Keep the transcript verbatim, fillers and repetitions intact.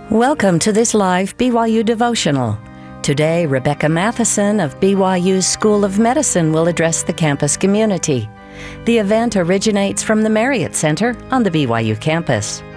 Welcome to this live B Y U devotional. Today, Rebecca Matheson of B Y U's School of Medicine will address the campus community. The event originates from the Marriott Center on the B Y U campus.